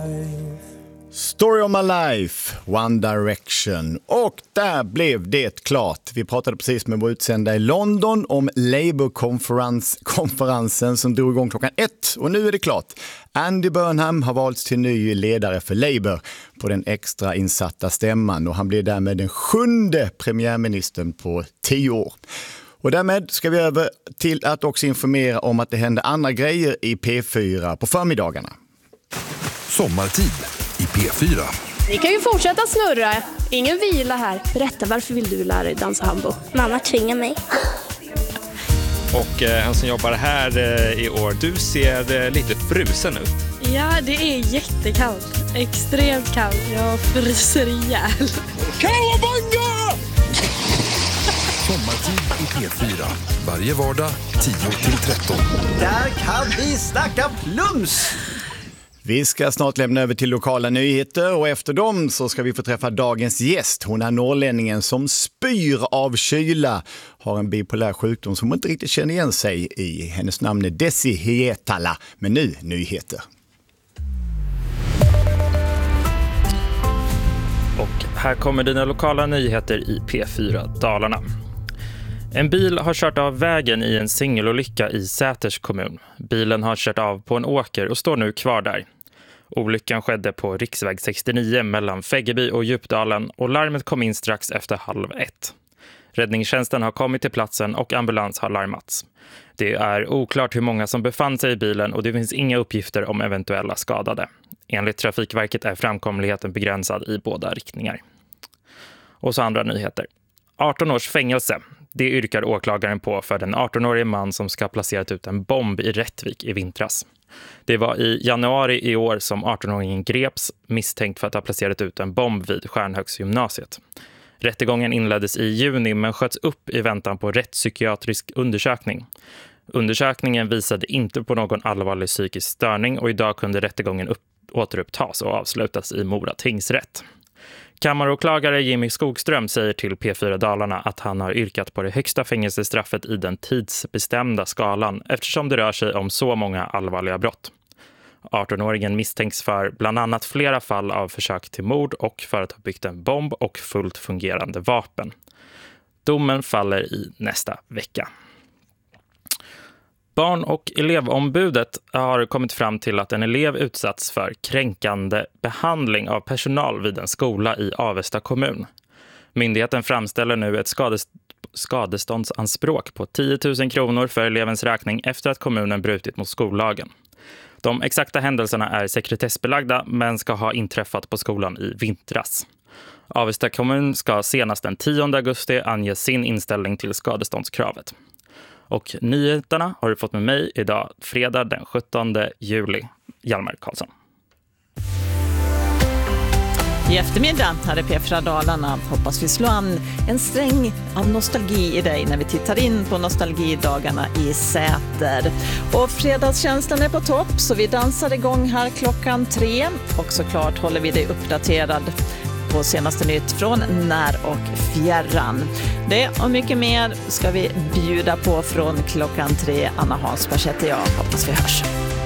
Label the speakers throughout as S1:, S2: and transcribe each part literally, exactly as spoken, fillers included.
S1: Story of my life, One Direction. Och där blev det klart. Vi pratade precis med vår utsända i London om Labour-konferensen som drog igång klockan ett. Och nu är det klart. Andy Burnham har valts till ny ledare för Labour på den extra insatta stämman. Och han blir därmed den sjunde premiärministern på tio år. Och därmed ska vi över till att också informera om att det händer andra grejer i P fyra på förmiddagarna.
S2: Sommartid i P fyra.
S3: Ni kan ju fortsätta snurra. Ingen vila här. Berätta, varför vill du lära dig dansa hambo?
S4: Mamma tvingar mig.
S5: Och eh, han som jobbar här eh, i år, du ser eh, lite frusen ut.
S3: Ja, det är jättekallt. Extremt kallt. Jag fryser ihjäl.
S2: Kawabanga! Sommartid i P fyra. Varje vardag tio till tretton.
S6: Där kan vi snacka plums!
S1: Vi ska snart lämna över till lokala nyheter och efter dem så ska vi få träffa dagens gäst. Hon är norrlänningen som spyr av kyla, har en bipolär sjukdom som hon inte riktigt känner igen sig i. Hennes namn är Desi Hietala, men nu nyheter.
S5: Och här kommer dina lokala nyheter i P fyra Dalarna. En bil har kört av vägen i en singelolycka i Säters kommun. Bilen har kört av på en åker och står nu kvar där. Olyckan skedde på riksväg sextionio mellan Fäggeby och Djupdalen och larmet kom in strax efter halv ett. Räddningstjänsten har kommit till platsen och ambulans har larmats. Det är oklart hur många som befann sig i bilen och det finns inga uppgifter om eventuella skadade. Enligt Trafikverket är framkomligheten begränsad i båda riktningar. Och så andra nyheter. arton års fängelse. Det yrkar åklagaren på för den arton-årige man som ska ha placerat ut en bomb i Rättvik i vintras. Det var i januari i år som arton-åringen greps misstänkt för att ha placerat ut en bomb vid Stjärnhögsgymnasiet. Rättegången inleddes i juni men sköts upp i väntan på rättspsykiatrisk undersökning. Undersökningen visade inte på någon allvarlig psykisk störning och idag kunde rättegången upp- återupptas och avslutas i Mora tingsrätt. Kammaråklagare Jimmy Skogström säger till P fyra Dalarna att han har yrkat på det högsta fängelsestraffet i den tidsbestämda skalan eftersom det rör sig om så många allvarliga brott. arton-åringen misstänks för bland annat flera fall av försök till mord och för att ha byggt en bomb och fullt fungerande vapen. Domen faller i nästa vecka. Barn- och elevombudet har kommit fram till att en elev utsatts för kränkande behandling av personal vid en skola i Avesta kommun. Myndigheten framställer nu ett skadest- skadeståndsanspråk på tio tusen kronor för elevens räkning efter att kommunen brutit mot skollagen. De exakta händelserna är sekretessbelagda men ska ha inträffat på skolan i vintras. Avesta kommun ska senast den tionde augusti ange sin inställning till skadeståndskravet. Och nyheterna har du fått med mig idag, fredag den sjuttonde juli. Hjalmar Karlsson.
S7: I eftermiddag hade P fyra Dalarna hoppas vi slå an en sträng av nostalgi i dig när vi tittar in på nostalgidagarna i Säter. Och fredagskänslan är på topp så vi dansar igång här klockan tre och såklart håller vi dig uppdaterad på senaste nytt från när och fjärran. Det och mycket mer ska vi bjuda på från klockan tre. Anna Hansberg heter jag. Hoppas vi hörs.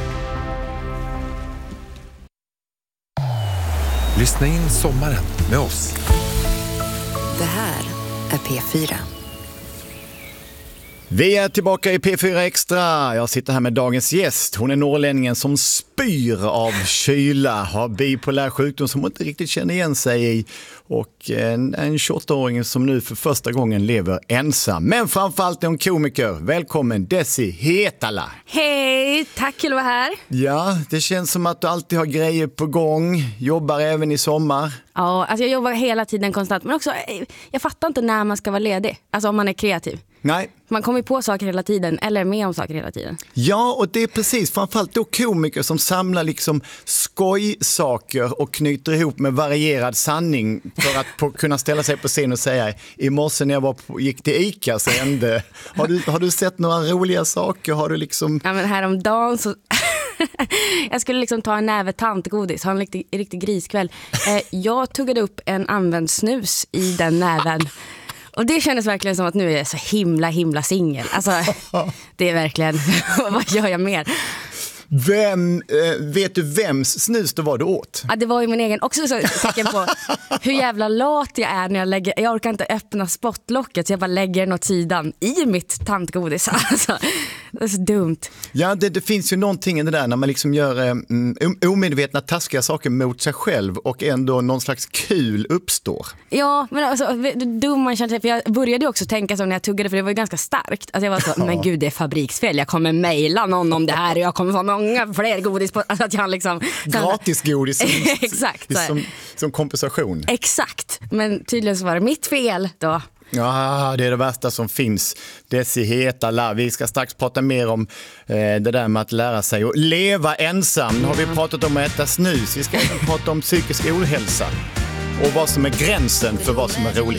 S2: Lyssna in sommaren med oss.
S8: Det här är P fyra.
S1: Vi är tillbaka i P fyra Extra. Jag sitter här med dagens gäst. Hon är norrlänningen som spyr av kyla, har bipolär sjukdom som hon inte riktigt känner igen sig i och en, en tjugoåtta-åring som nu för första gången lever ensam. Men framförallt är hon komiker. Välkommen Desi Hietala.
S9: Hej, tack för att vara här.
S1: Ja, det känns som att du alltid har grejer på gång. Jobbar även i sommar.
S9: Ja, alltså jag jobbar hela tiden konstant. Men också, jag fattar inte när man ska vara ledig. Alltså om man är kreativ.
S1: Nej.
S9: Man kommer på saker hela tiden, eller med om saker hela tiden.
S1: Ja, och det är precis, framförallt då komiker som samlar liksom skojsaker och knyter ihop med varierad sanning för att på, kunna ställa sig på scen och säga i morse när jag var på, gick till Ica så hände. Har du, har du sett några roliga saker? Har du liksom...
S9: Ja, men häromdagen så... jag skulle liksom ta en näve tantgodis, ha en riktig, riktig griskväll. Eh, jag tuggade upp en använd snus i den näven. Och det kändes verkligen som att nu är jag så himla, himla singel. Alltså, det är verkligen, vad gör jag mer?
S1: Vem, eh, vet du vems snus det var du åt?
S9: Ja, det var ju min egen. Också så tecken på hur jävla lat jag är när jag lägger. Jag orkar inte öppna spottlocket så jag bara lägger den åt sidan i mitt tantgodis. Alltså, det är så dumt.
S1: Ja, det, det finns ju någonting i det där när man liksom gör eh, omedvetna taskiga saker mot sig själv och ändå någon slags kul uppstår.
S9: Ja, men alltså, dum man känner sig. För jag började också tänka så när jag tuggade, för det var ju ganska starkt. Alltså jag var så, ja. men gud, det är fabriksfel. Jag kommer mejla någon om det här och jag kommer få många fler godis på. Alltså att jag liksom,
S1: gratis godis som,
S9: exakt,
S1: som, som kompensation.
S9: Exakt, men tydligen så var det mitt fel då.
S1: Ja, det är det värsta som finns. Desi hetala. Vi ska strax prata mer om eh, det där med att lära sig att leva ensam. Nu har vi pratat om att äta snus. Vi ska även prata om psykisk ohälsa och vad som är gränsen för vad som är roligt.